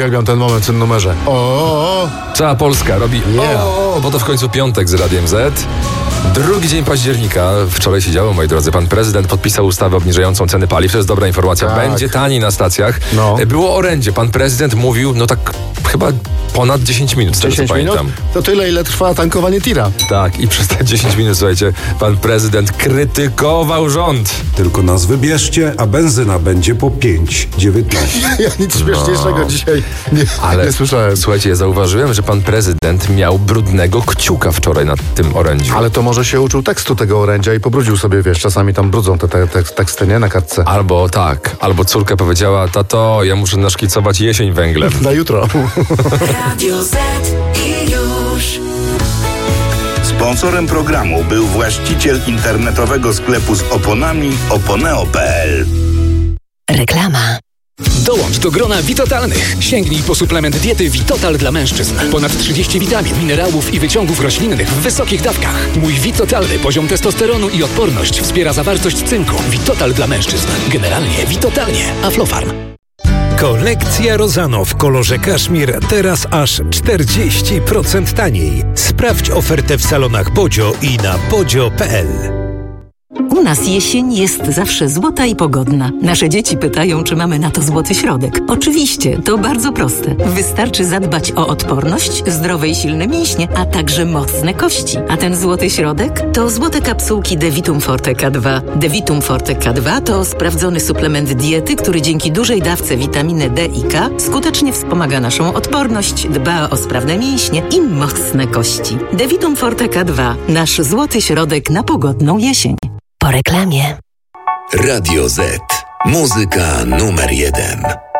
Uwielbiam ten moment w tym numerze. Cała Polska robi bo to w końcu piątek z Radiem Z. Drugi dzień października. Wczoraj się działo, moi drodzy. Pan prezydent podpisał ustawę obniżającą ceny paliw. To jest dobra informacja. Tak. Będzie taniej na stacjach. No. Było orędzie. Pan prezydent mówił, chyba ponad 10 minut, z tego co pamiętam. To tyle, ile trwa tankowanie tira. Tak, i przez te 10 minut, słuchajcie, pan prezydent krytykował rząd. Tylko nas wybierzcie, a benzyna będzie po 5,19. Ja nic śmieszniejszego dzisiaj nie słyszałem. Słuchajcie, ja zauważyłem, że pan prezydent miał brudnego kciuka wczoraj na tym orędziu. Ale to może się uczył tekstu tego orędzia i pobrudził sobie, wiesz, czasami tam brudzą te teksty, nie? Na kartce. Albo córka powiedziała, tato, ja muszę naszkicować jesień węglem. Na jutro. Radio Z i już. Sponsorem programu był właściciel internetowego sklepu z oponami oponeo.pl. Reklama. Dołącz do grona Witotalnych. Sięgnij po suplement diety Witotal dla mężczyzn. Ponad 30 witamin, minerałów i wyciągów roślinnych w wysokich dawkach. Mój Witotalny poziom testosteronu i odporność wspiera zawartość cynku. Witotal dla mężczyzn. Generalnie Witotalnie. Aflofarm. Kolekcja Rozano w kolorze kaszmir teraz aż 40% taniej. Sprawdź ofertę w salonach Bodzio i na bodzio.pl. U nas jesień jest zawsze złota i pogodna. Nasze dzieci pytają, czy mamy na to złoty środek. Oczywiście, to bardzo proste. Wystarczy zadbać o odporność, zdrowe i silne mięśnie, a także mocne kości. A ten złoty środek to złote kapsułki Devitum Forte K2. Devitum Forte K2 to sprawdzony suplement diety, który dzięki dużej dawce witaminy D i K skutecznie wspomaga naszą odporność, dba o sprawne mięśnie i mocne kości. Devitum Forte K2. Nasz złoty środek na pogodną jesień. Po reklamie. Radio Z. Muzyka numer 1.